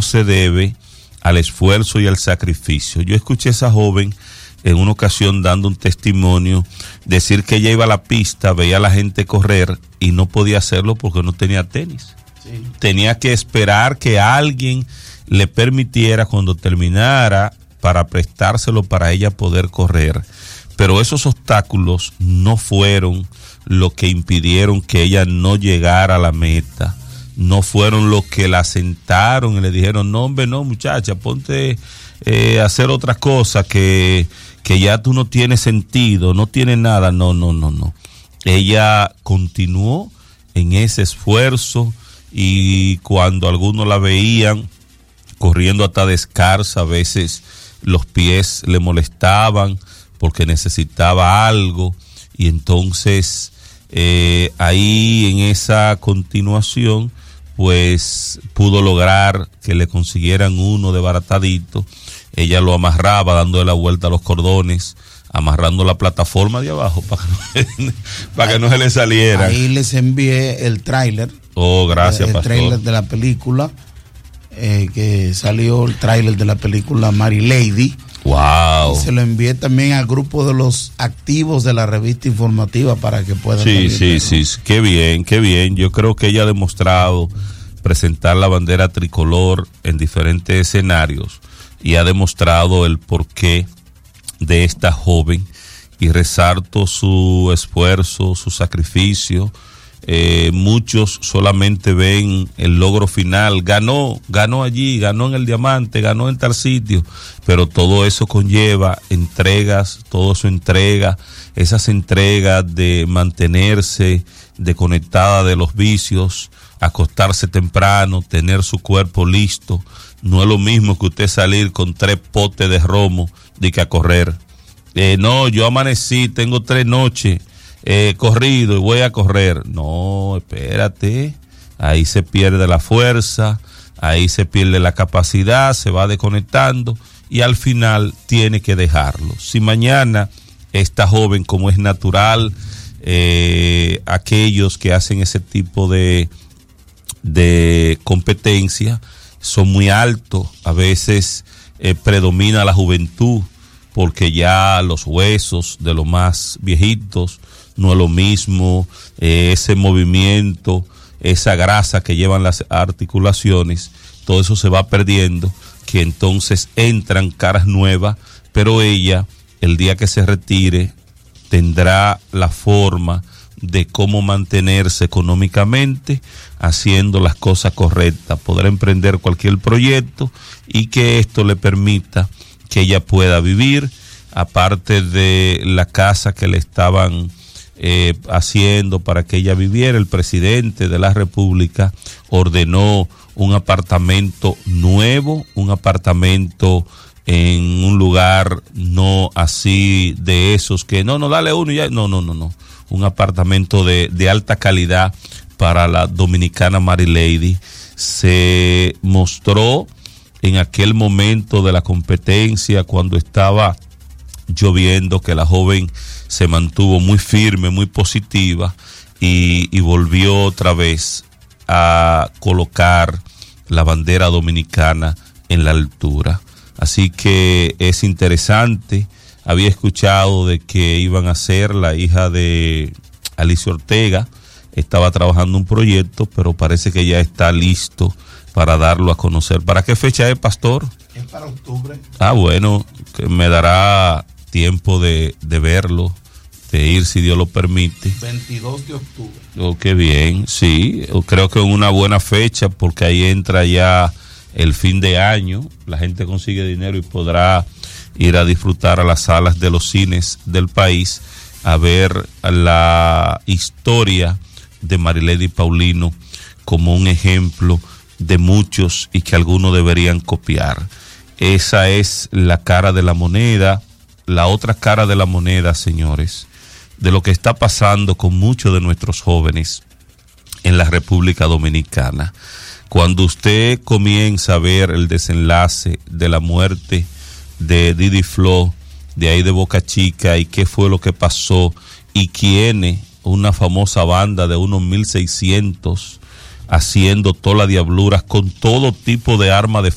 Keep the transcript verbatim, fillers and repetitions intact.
se debe al esfuerzo y al sacrificio. Yo escuché a esa joven en una ocasión dando un testimonio, decir que ella iba a la pista, veía a la gente correr y no podía hacerlo porque no tenía tenis. Sí. Tenía que esperar que alguien le permitiera cuando terminara para prestárselo para ella poder correr. Pero esos obstáculos no fueron lo que impidieron que ella no llegara a la meta. No fueron los que la sentaron y le dijeron, no, hombre, no, muchacha, ponte eh, a hacer otra cosa que, que ya tú no tienes sentido, no tienes nada. No, no, no, no. Ella continuó en ese esfuerzo y cuando algunos la veían corriendo hasta descalza, a veces los pies le molestaban porque necesitaba algo y entonces eh, ahí en esa continuación pues pudo lograr que le consiguieran uno de baratadito. Ella lo amarraba dándole la vuelta a los cordones, amarrando la plataforma de abajo para que no, para que no se le saliera. Ahí les envié el tráiler. Oh, gracias, el pastor. El tráiler de la película, eh, que salió el tráiler de la película Mary Lady. Wow. Y se lo envié también al grupo de los activos de la revista informativa para que puedan. Sí, sí, sí, sí, qué bien, qué bien. Yo creo que ella ha demostrado presentar la bandera tricolor en diferentes escenarios y ha demostrado el porqué de esta joven y resalto su esfuerzo, su sacrificio. Eh, muchos solamente ven el logro final, ganó, ganó allí, ganó en el Diamante, ganó en tal sitio, pero todo eso conlleva entregas, todo eso entrega, esas entregas de mantenerse desconectada de los vicios, acostarse temprano, tener su cuerpo listo. No es lo mismo que usted salir con tres potes de romo de que a correr. Eh, no, yo amanecí, tengo tres noches Eh, corrido y voy a correr. No, espérate, ahí se pierde la fuerza, ahí se pierde la capacidad, se va desconectando y al final tiene que dejarlo. Si mañana esta joven, como es natural, eh, aquellos que hacen ese tipo de de competencia son muy altos, a veces eh, predomina la juventud porque ya los huesos de los más viejitos no es lo mismo, eh, ese movimiento, esa grasa que llevan las articulaciones, todo eso se va perdiendo, que entonces entran caras nuevas, pero ella, el día que se retire, tendrá la forma de cómo mantenerse económicamente, haciendo las cosas correctas, podrá emprender cualquier proyecto y que esto le permita que ella pueda vivir, aparte de la casa que le estaban Eh, haciendo para que ella viviera. El presidente de la República ordenó un apartamento nuevo, un apartamento en un lugar no así de esos que no, no, dale uno y ya, no, no, no, no, un apartamento de, de alta calidad para la dominicana Mary Lady. Se mostró en aquel momento de la competencia cuando estaba lloviendo que la joven se mantuvo muy firme, muy positiva y, y volvió otra vez a colocar la bandera dominicana en la altura. Así que es interesante. Había escuchado de que iban a ser la hija de Alicia Ortega, estaba trabajando un proyecto, pero parece que ya está listo para darlo a conocer. ¿Para qué fecha es, pastor? Es para octubre. Ah, bueno, que me dará tiempo de, de verlo, de ir si Dios lo permite. veintidós de octubre. Oh, qué bien, sí, creo que es una buena fecha porque ahí entra ya el fin de año, la gente consigue dinero y podrá ir a disfrutar a las salas de los cines del país a ver la historia de Mary Lady Paulino como un ejemplo de muchos y que algunos deberían copiar. Esa es la cara de la moneda. La otra cara de la moneda, señores, de lo que está pasando con muchos de nuestros jóvenes en la República Dominicana. Cuando usted comienza a ver el desenlace de la muerte de Didi Flo, de ahí de Boca Chica, y qué fue lo que pasó, y quiénes, una famosa banda de unos mil seiscientos haciendo todas las diabluras con todo tipo de armas de